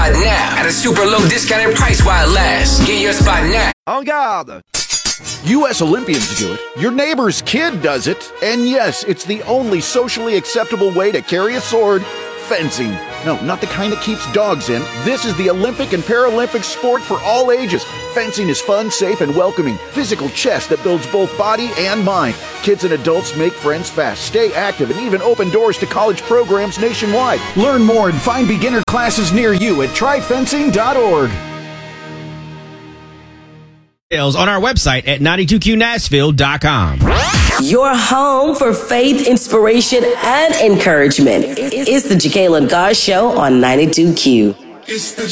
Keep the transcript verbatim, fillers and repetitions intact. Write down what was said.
spot now at a super low discounted price while it lasts. Get your spot now. En garde! U S Olympians do it, your neighbor's kid does it, and yes, it's the only socially acceptable way to carry a sword, fencing. No, not the kind that keeps dogs in. This is the Olympic and Paralympic sport for all ages. Fencing is fun, safe, and welcoming. Physical chess that builds both body and mind. Kids and adults make friends fast, stay active, and even open doors to college programs nationwide. Learn more and find beginner classes near you at try fencing dot org. On our website at ninety-two Q Nashville dot com. Your home for faith, inspiration, and encouragement. It's the Jacqueline Goss Show on ninety-two Q. It's the